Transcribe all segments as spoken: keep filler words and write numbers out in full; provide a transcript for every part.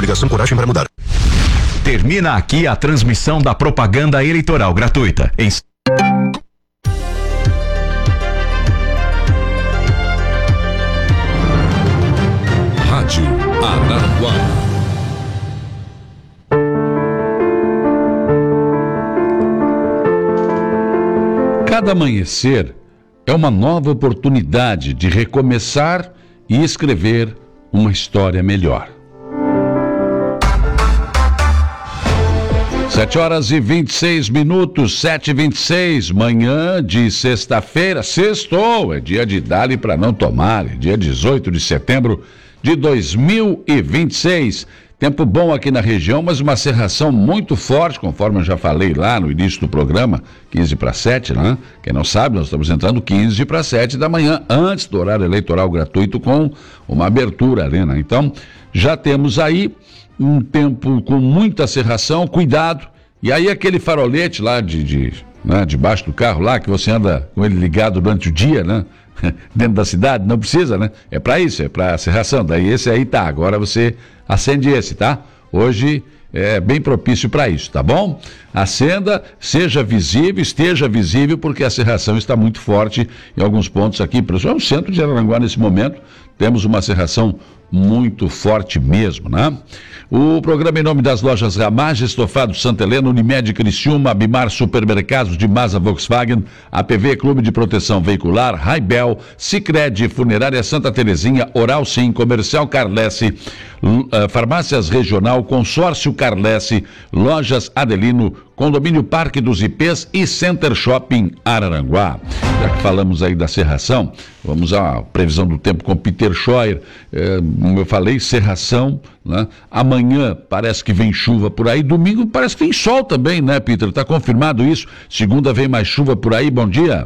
Coligação Coragem para Mudar. Termina aqui a transmissão da propaganda eleitoral gratuita. Em... Rádio Araranguá. Cada amanhecer é uma nova oportunidade de recomeçar e escrever uma história melhor. Sete horas e vinte e seis minutos, sete e vinte e seis, manhã de sexta-feira, sextou, é dia de dali para não tomar, é dia dezoito de setembro de dois mil e vinte e seis. Tempo bom aqui na região, mas uma cerração muito forte, conforme eu já falei lá no início do programa, quinze para sete, né? Quem não sabe, nós estamos entrando quinze para sete da manhã, antes do horário eleitoral gratuito, com uma abertura ali, né? Então, já temos aí um tempo com muita cerração, cuidado. E aí aquele farolete lá de, de, né, debaixo do carro lá, que você anda com ele ligado durante o dia, né? Dentro da cidade, não precisa, né? É para isso, é para cerração. Daí esse aí tá, agora você acende esse, tá? Hoje é bem propício para isso, tá bom? Acenda, seja visível, esteja visível, porque a cerração está muito forte em alguns pontos aqui, principalmente no centro de Araranguá nesse momento, temos uma cerração muito forte mesmo, né? O programa em nome das lojas Ramage, Estofado Santa Helena, Unimed Criciúma, Bimar Supermercados de Mazda Volkswagen, A P V Clube de Proteção Veicular, Raibel, Sicredi, Funerária Santa Terezinha, Oral Sim, Comercial Carlesse, uh, Farmácias Regional, Consórcio Carlesse, Lojas Adelino, Condomínio Parque dos I Pês e Center Shopping Araranguá. Já que falamos aí da cerração, vamos à previsão do tempo com Peter Scheuer. É, como eu falei, cerração, né? Amanhã parece que vem chuva por aí, domingo parece que vem sol também, né, Peter? Está confirmado isso? Segunda vem mais chuva por aí, bom dia.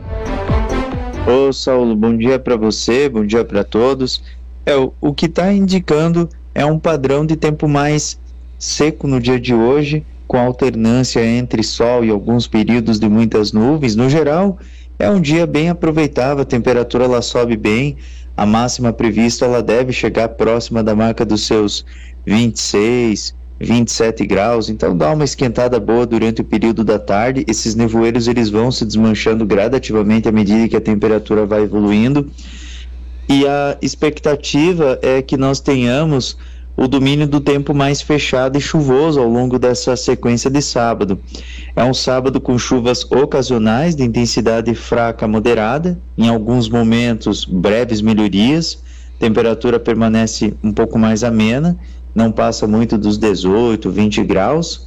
Ô Saulo, bom dia para você, bom dia para todos. É, o, o que está indicando é um padrão de tempo mais seco no dia de hoje, com alternância entre sol e alguns períodos de muitas nuvens. No geral, é um dia bem aproveitável, a temperatura ela sobe bem, a máxima prevista ela deve chegar próxima da marca dos seus vinte e seis, vinte e sete graus, então dá uma esquentada boa durante o período da tarde. Esses nevoeiros eles vão se desmanchando gradativamente à medida que a temperatura vai evoluindo, e a expectativa é que nós tenhamos o domínio do tempo mais fechado e chuvoso ao longo dessa sequência de sábado. É um sábado com chuvas ocasionais de intensidade fraca a moderada, em alguns momentos breves melhorias, temperatura permanece um pouco mais amena, não passa muito dos dezoito, vinte graus.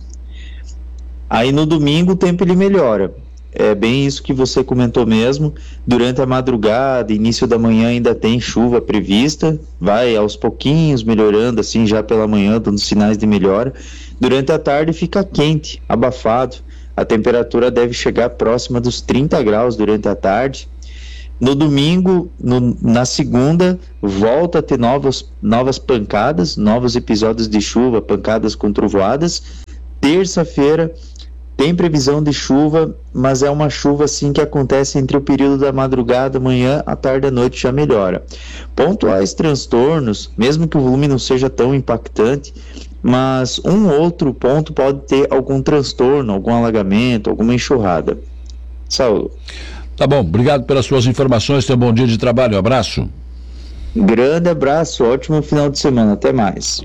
Aí no domingo o tempo ele melhora. É bem isso que você comentou mesmo, durante a madrugada, início da manhã ainda tem chuva prevista, vai aos pouquinhos melhorando assim já pela manhã, dando sinais de melhora. Durante a tarde fica quente, abafado, a temperatura deve chegar próxima dos trinta graus durante a tarde. No domingo, no, na segunda, volta a ter novas, novas pancadas, novos episódios de chuva, pancadas com trovoadas. Terça-feira tem previsão de chuva, mas é uma chuva assim que acontece entre o período da madrugada, manhã, à tarde, à noite já melhora. Pontuais transtornos, mesmo que o volume não seja tão impactante, mas um outro ponto pode ter algum transtorno, algum alagamento, alguma enxurrada. Saulo. Tá bom, obrigado pelas suas informações, tenha um bom dia de trabalho, um abraço. Grande abraço, ótimo final de semana, até mais.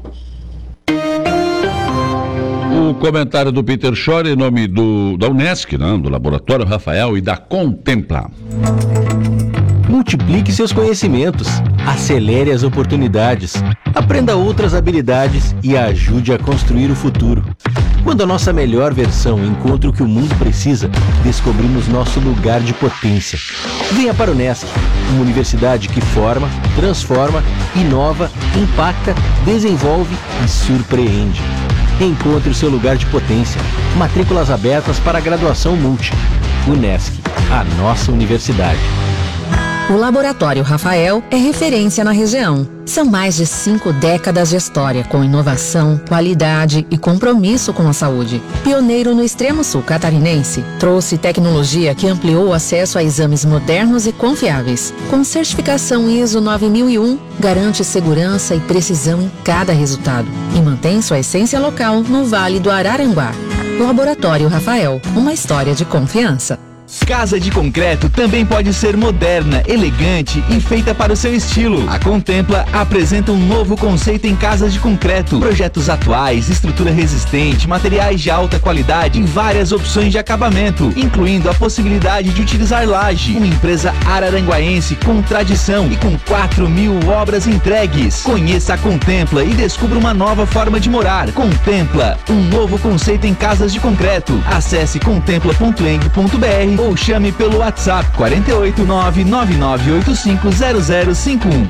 O comentário do Peter Scheuer em nome do, da Unesc, né, do Laboratório Rafael e da Contempla. Multiplique seus conhecimentos, acelere as oportunidades, aprenda outras habilidades e ajude a construir o futuro. Quando a nossa melhor versão encontra o que o mundo precisa, descobrimos nosso lugar de potência. Venha para o Unesc, uma universidade que forma, transforma, inova, impacta, desenvolve e surpreende. Encontre o seu lugar de potência. Matrículas abertas para a graduação multi. Unesc, a nossa universidade. O Laboratório Rafael é referência na região. São mais de cinco décadas de história com inovação, qualidade e compromisso com a saúde. Pioneiro no extremo sul catarinense, trouxe tecnologia que ampliou o acesso a exames modernos e confiáveis. Com certificação I S O nove mil e um, garante segurança e precisão em cada resultado e mantém sua essência local no Vale do Araranguá. Laboratório Rafael, uma história de confiança. Casa de concreto também pode ser moderna, elegante e feita para o seu estilo. A Contempla apresenta um novo conceito em casas de concreto. Projetos atuais, estrutura resistente, materiais de alta qualidade e várias opções de acabamento, incluindo a possibilidade de utilizar laje. Uma empresa araranguaense com tradição e com quatro mil obras entregues. Conheça a Contempla e descubra uma nova forma de morar. Contempla, um novo conceito em casas de concreto. Acesse contempla ponto eng ponto br ou chame pelo WhatsApp quatro oito nove nove nove oito cinco zero zero cinco um.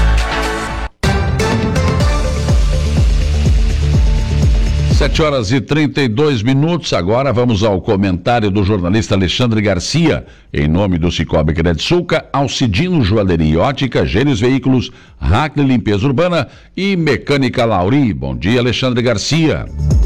Sete horas e trinta e dois minutos. Agora vamos ao comentário do jornalista Alexandre Garcia. Em nome do Cicobi Credsuca, Alcidino Joalheria e Ótica, Gênios Veículos, Hackley Limpeza Urbana e Mecânica Lauri. Bom dia, Alexandre Garcia.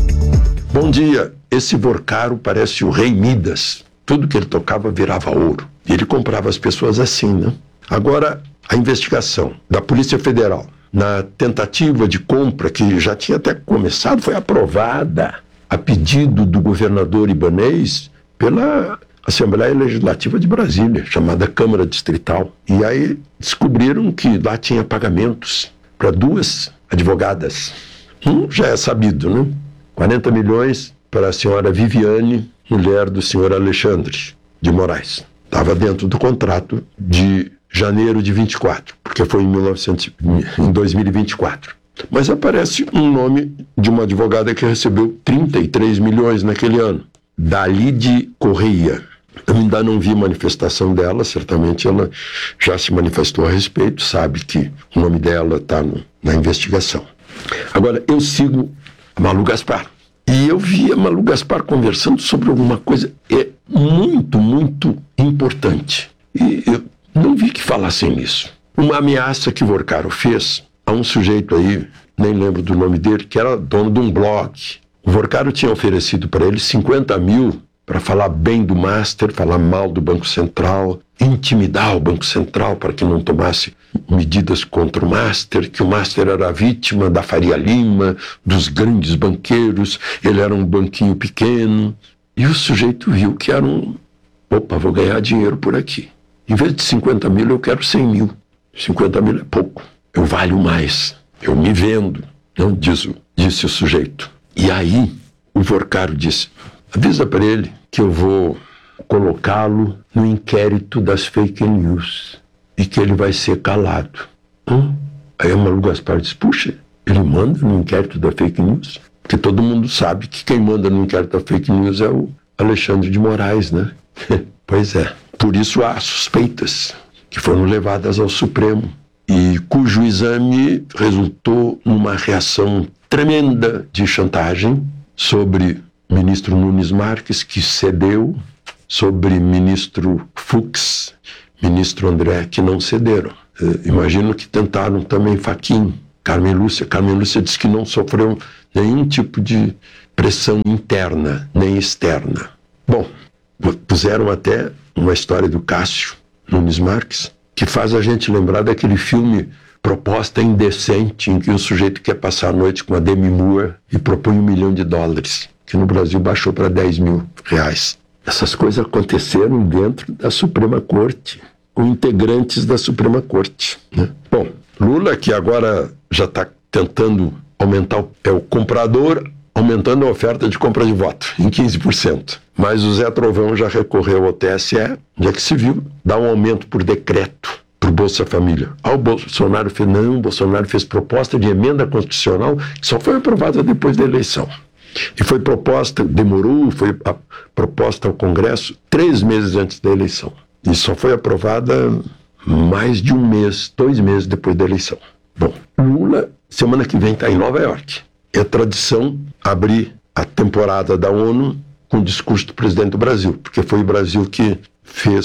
Bom dia. Esse Vorcaro parece o rei Midas. Tudo que ele tocava virava ouro. E ele comprava as pessoas assim, né? Agora, a investigação da Polícia Federal na tentativa de compra, que já tinha até começado, foi aprovada a pedido do governador Ibanez pela Assembleia Legislativa de Brasília, chamada Câmara Distrital. E aí descobriram que lá tinha pagamentos para duas advogadas. Um já é sabido, né? quarenta milhões para a senhora Viviane, mulher do senhor Alexandre de Moraes. Estava dentro do contrato de janeiro de vinte e quatro, porque foi em, mil e novecentos, em dois mil e vinte e quatro. Mas aparece um nome de uma advogada que recebeu trinta e três milhões naquele ano, Dalide Correia. Eu ainda não vi manifestação dela, certamente ela já se manifestou a respeito, sabe que o nome dela está na investigação. Agora, eu sigo a Malu Gaspar. E eu vi a Malu Gaspar conversando sobre alguma coisa é muito, muito importante. E eu não vi que falassem nisso. Uma ameaça que Vorcaro fez a um sujeito aí, nem lembro do nome dele, que era dono de um blog. O Vorcaro tinha oferecido para ele cinquenta mil para falar bem do Master, falar mal do Banco Central, intimidar o Banco Central para que não tomasse medidas contra o Master, que o Master era vítima da Faria Lima, dos grandes banqueiros, ele era um banquinho pequeno. E o sujeito viu que era um... Opa, vou ganhar dinheiro por aqui. Em vez de cinquenta mil, eu quero cem mil. cinquenta mil é pouco. Eu valho mais. Eu me vendo. Não, diz, disse o sujeito. E aí, o Vorcaro disse... Avisa para ele que eu vou colocá-lo no inquérito das fake news e que ele vai ser calado. Hum? Aí a Malu Gaspar disse, puxa, ele manda no inquérito da fake news? Porque todo mundo sabe que quem manda no inquérito da fake news é o Alexandre de Moraes, né? Pois é. Por isso há suspeitas que foram levadas ao Supremo e cujo exame resultou numa reação tremenda de chantagem sobre ministro Nunes Marques, que cedeu, sobre ministro Fux, ministro André, que não cederam. Eh, imagino que tentaram também Fachin, Carmen Lúcia. Carmen Lúcia disse que não sofreu nenhum tipo de pressão interna, nem externa. Bom, puseram até uma história do Cássio Nunes Marques, que faz a gente lembrar daquele filme Proposta Indecente, em que o sujeito quer passar a noite com a Demi Moore e propõe um milhão de dólares. Que no Brasil baixou para dez mil reais. Essas coisas aconteceram dentro da Suprema Corte, com integrantes da Suprema Corte, né? Bom, Lula, que agora já está tentando aumentar, o, é o comprador aumentando a oferta de compra de voto em quinze por cento. Mas o Zé Trovão já recorreu ao T S E, já que se viu, dá um aumento por decreto para o Bolsa Família. Ah, o Bolsonaro fez, não, o Bolsonaro fez proposta de emenda constitucional que só foi aprovada depois da eleição. E foi proposta, demorou, foi a, proposta ao Congresso três meses antes da eleição. E só foi aprovada mais de um mês, dois meses depois da eleição. Bom, Lula, semana que vem está em Nova York. É tradição abrir a temporada da ONU com o discurso do presidente do Brasil, porque foi o Brasil que fez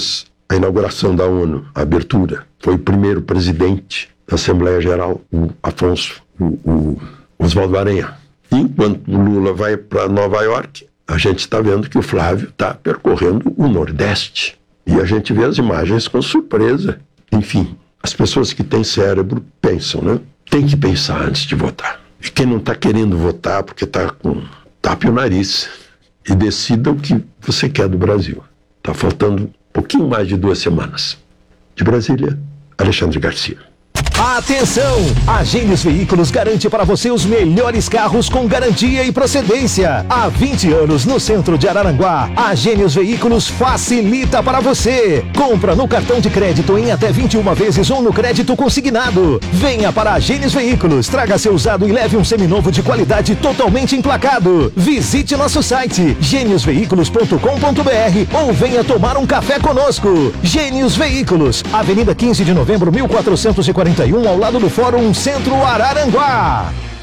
a inauguração da ONU, a abertura. Foi o primeiro presidente da Assembleia Geral, o Afonso, o, o Oswaldo Aranha. E enquanto o Lula vai para Nova York, a gente está vendo que o Flávio está percorrendo o Nordeste. E a gente vê as imagens com surpresa. Enfim, as pessoas que têm cérebro pensam, né? Tem que pensar antes de votar. E quem não está querendo votar porque está com tape o nariz e decida o que você quer do Brasil. Está faltando um pouquinho mais de duas semanas. De Brasília, Alexandre Garcia. Atenção! A Gênios Veículos garante para você os melhores carros com garantia e procedência. Há vinte anos no centro de Araranguá, a Gênios Veículos facilita para você. Compra no cartão de crédito em até vinte e uma vezes ou no crédito consignado. Venha para a Gênios Veículos, traga seu usado e leve um seminovo de qualidade totalmente emplacado. Visite nosso site gênios veículos ponto com ponto br ou venha tomar um café conosco. Gênios Veículos, Avenida quinze de novembro, mil quatrocentos e quarenta e um, ao lado do Fórum Centro Araranguá.